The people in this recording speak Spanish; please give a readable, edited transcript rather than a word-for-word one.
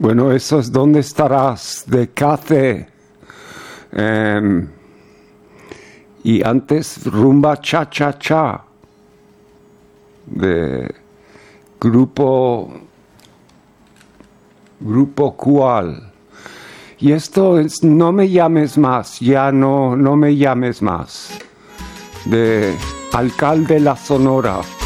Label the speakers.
Speaker 1: Bueno, eso es ¿Dónde estarás? De Cathe. Y antes Rumba Cha Cha Cha de Grupo Cual. Y esto es No me llames más, ya no me llames más, de Alcalde La Sonora.